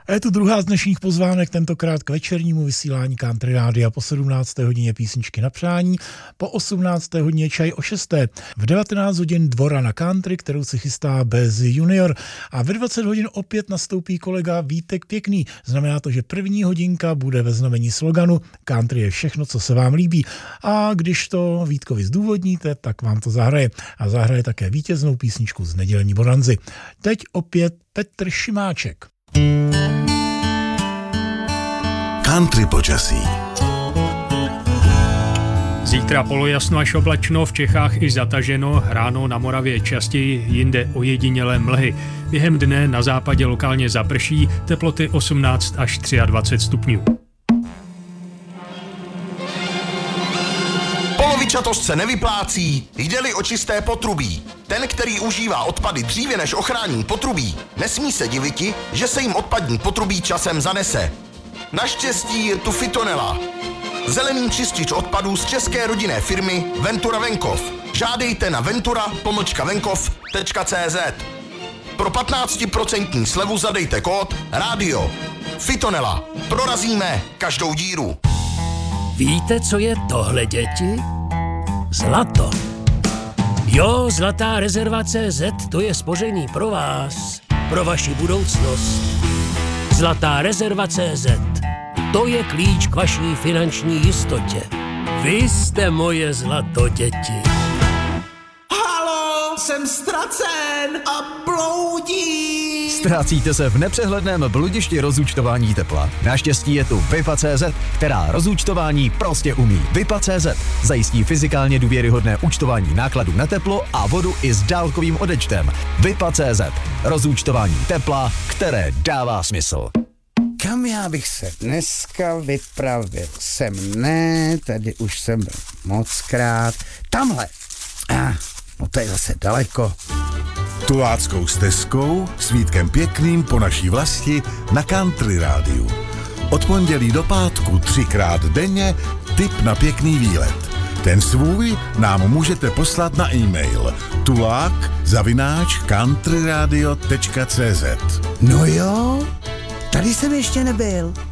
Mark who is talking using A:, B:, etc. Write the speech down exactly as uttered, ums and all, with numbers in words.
A: A je tu druhá z dnešních pozvánek, tentokrát k večernímu vysílání Country Rádia po sedmnácté hodině písničky na přání, po osmnácté hodině čaj o šesté, v devatenáct hodin Dvora na country, kterou si chystá Bez Junior, a ve dvacet hodin opět nastoupí kolega Vítek Pěkný. Znamená to, že první hodinka bude ve znamení sloganu Country je všechno, co se vám líbí. A když to Vítkovi zdůvodníte, tak vám to zahraje. A zahraje také vítěznou písničku z nedělní bonanzy. Teď opět Petr Šimáček.
B: Country počasí.
C: Zítra polojasno až oblačno, v Čechách i zataženo, ráno na Moravě častěji, jinde ojedinělé mlhy. Během dne na západě lokálně zaprší, teploty osmnáct až dvacet tři stupňů.
D: Polovičatost se nevyplácí, jde-li o čisté potrubí. Ten, který užívá odpady dříve než ochrání potrubí, nesmí se diviti, že se jim odpadní potrubí časem zanese. Naštěstí je tu Fitonela. Zelený čistič odpadů z české rodinné firmy Ventura Venkov. Žádejte na ventura pomlčka venkov tečka cé zet. Pro patnáct procent slevu zadejte kód rádio. Fitonela. Prorazíme každou díru.
E: Víte, co je tohle, děti? Zlato. Jo, Zlatá rezerva tečka cé zet, to je spoření pro vás, pro vaši budoucnost. Zlatá rezerva tečka cé zet, to je klíč k vaší finanční jistotě. Vy jste moje zlato, děti.
F: Halo, jsem ztracen a bloudím.
G: Ztrácíte se v nepřehledném bludišti rozúčtování tepla. Naštěstí je tu Vipa tečka cé zet, která rozúčtování prostě umí. Vipa tečka cé zet zajistí fyzikálně důvěryhodné účtování nákladů na teplo a vodu i s dálkovým odečtem. Vipa tečka cé zet. Rozúčtování tepla, které dává smysl.
H: Kam já bych se dneska vypravil? Sem ne, tady už jsem byl mockrát. Tamhle. Ah, no to je zase daleko.
B: Tuláckou stezkou s Vítkem Pěkným po naší vlasti na Country Rádiu. Od pondělí do pátku třikrát denně tip na pěkný výlet. Ten svůj nám můžete poslat na e-mail tulák zavináč countryradio tečka cé zet.
H: No jo, tady jsem ještě nebyl.